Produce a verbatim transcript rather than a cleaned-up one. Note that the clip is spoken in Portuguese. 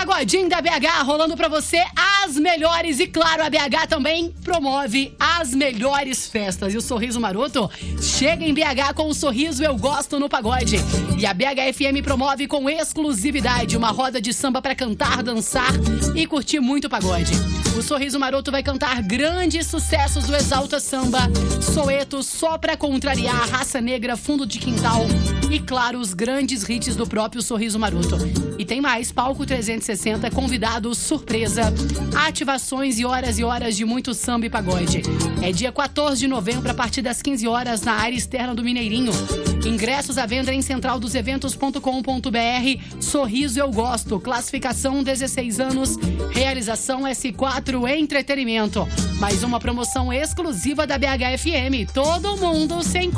Pagodinho da B H rolando pra você as melhores e claro, a B H também promove as melhores festas. E o Sorriso Maroto chega em B H com o Sorriso Eu Gosto no Pagode. E a B H F M promove com exclusividade uma roda de samba pra cantar, dançar e curtir muito pagode. O Sorriso Maroto vai cantar grandes sucessos do Exalta Samba, Soeto, Só Pra Contrariar, Raça Negra, Fundo de Quintal e, claro, os grandes hits do próprio Sorriso Maroto. E tem mais, palco trezentos e sessenta, convidados, surpresa, ativações e horas e horas de muito samba e pagode. É dia quatorze de novembro, a partir das quinze horas, na área externa do Mineirinho. Ingressos à venda em central dos eventos ponto com ponto b r. Sorriso Eu Gosto, classificação dezesseis anos, realização S quatro Entretenimento. Mais uma promoção exclusiva da B H F M. Todo mundo sem